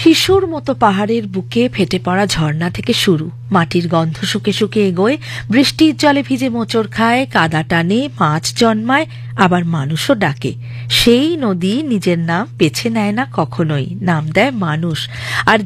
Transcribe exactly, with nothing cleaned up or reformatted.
শিশুর মতো পাহাড়ের বুকে ফেটে পড়া ঝর্ণা থেকে শুরু, মাটির গন্ধ শুকে শুকে এগোয়, বৃষ্টির জলে ভিজে মোচড় খায়, কাদা টানে, মাছ জন্মায়, আবার মানুষও ডাকে। সেই নদী নিজের নাম বেছে নেয় না কখনোই, নাম দেয় মানুষ। আর